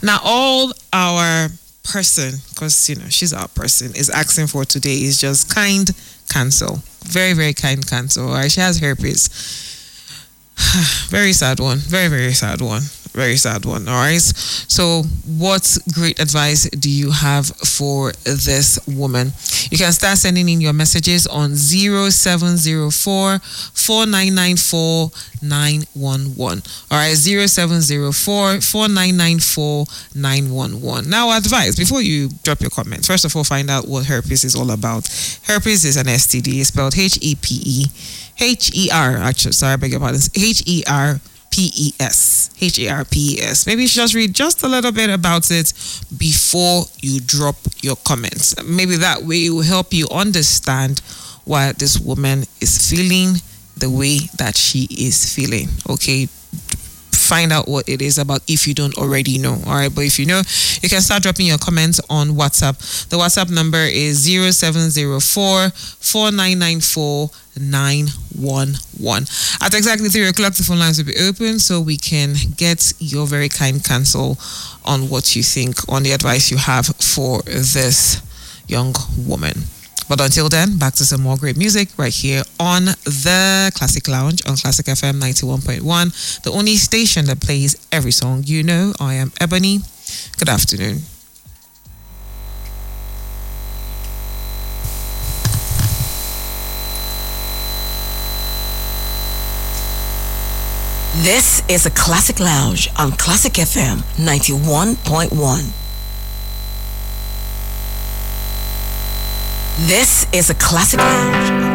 Now, all our person, because she's our person, is asking for today is just kind cancel. Very, very kind cancel. All right, she has herpes. Very sad one. Very, very sad one. Very sad one. All right. So, what great advice do you have for this woman? You can start sending in your messages on 0704 4994 911. All right, 0704 4994 911. Now, advice before you drop your comments. First of all, find out what herpes is all about. Herpes is an STD. It's spelled HER. Actually, sorry, I beg your pardon. HERPES. Maybe you should just read just a little bit about it before you drop your comments. Maybe that way it will help you understand why this woman is feeling the way that she is feeling. Okay, find out what it is about if you don't already know. All right, but if you know, you can start dropping your comments on WhatsApp. The WhatsApp number is 0704 4994 911. At exactly 3 o'clock, the phone lines will be open so we can get your very kind counsel on what you think, on the advice you have for this young woman. But until then, back to some more great music right here on the Classic Lounge on Classic FM 91.1, the only station that plays every song you know. I am Ebony. Good afternoon. This is a Classic Lounge on Classic FM 91.1. This is a Classic Lounge